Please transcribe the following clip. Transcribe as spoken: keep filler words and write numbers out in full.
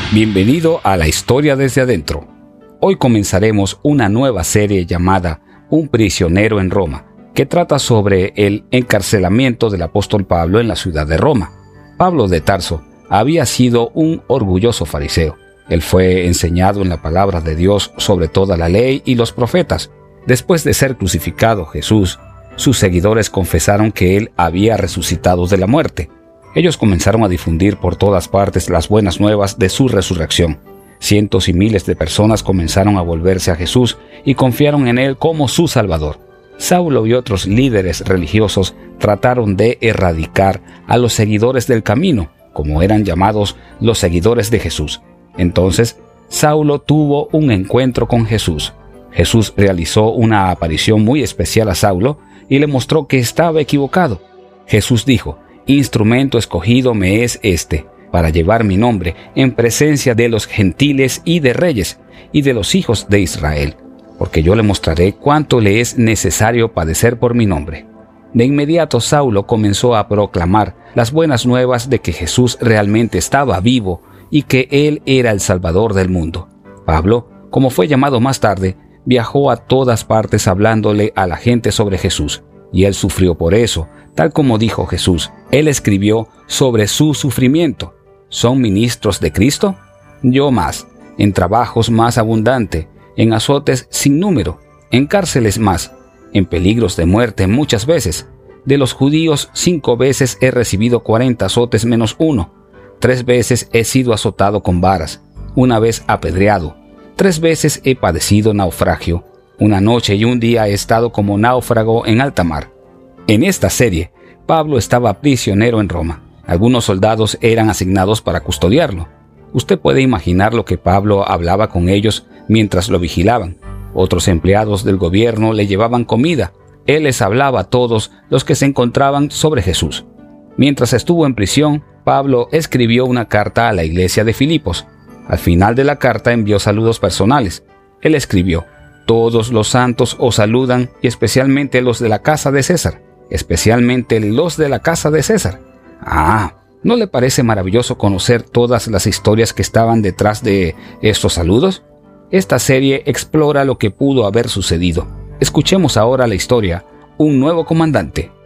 Bienvenido a la historia desde adentro. Hoy comenzaremos una nueva serie llamada Un prisionero en Roma, que trata sobre el encarcelamiento del apóstol Pablo en la ciudad de Roma. Pablo de Tarso había sido un orgulloso fariseo. Él fue enseñado en la palabra de Dios sobre toda la ley y los profetas. Después de ser crucificado Jesús, sus seguidores confesaron que él había resucitado de la muerte. Ellos comenzaron a difundir por todas partes las buenas nuevas de su resurrección. Cientos y miles de personas comenzaron a volverse a Jesús y confiaron en él como su Salvador. Saulo y otros líderes religiosos trataron de erradicar a los seguidores del camino, como eran llamados los seguidores de Jesús. Entonces, Saulo tuvo un encuentro con Jesús. Jesús realizó una aparición muy especial a Saulo y le mostró que estaba equivocado. Jesús dijo: «Instrumento escogido me es este, para llevar mi nombre en presencia de los gentiles y de reyes, y de los hijos de Israel, porque yo le mostraré cuánto le es necesario padecer por mi nombre». De inmediato Saulo comenzó a proclamar las buenas nuevas de que Jesús realmente estaba vivo y que él era el Salvador del mundo. Pablo, como fue llamado más tarde, viajó a todas partes hablándole a la gente sobre Jesús, y él sufrió por eso, tal como dijo Jesús. Él escribió sobre su sufrimiento. ¿Son ministros de Cristo? Yo más, en trabajos más abundante, en azotes sin número, en cárceles más, en peligros de muerte muchas veces. De los judíos cinco veces he recibido cuarenta azotes menos uno. Tres veces he sido azotado con varas, una vez apedreado. Tres veces he padecido naufragio. Una noche y un día he estado como náufrago en alta mar. En esta serie, Pablo estaba prisionero en Roma. Algunos soldados eran asignados para custodiarlo. Usted puede imaginar lo que Pablo hablaba con ellos mientras lo vigilaban. Otros empleados del gobierno le llevaban comida. Él les hablaba a todos los que se encontraban sobre Jesús. Mientras estuvo en prisión, Pablo escribió una carta a la iglesia de Filipos. Al final de la carta envió saludos personales. Él escribió: «Todos los santos os saludan, y especialmente los de la casa de César». Especialmente los de la casa de César. Ah, ¿no le parece maravilloso conocer todas las historias que estaban detrás de estos saludos? Esta serie explora lo que pudo haber sucedido. Escuchemos ahora la historia Un nuevo comandante.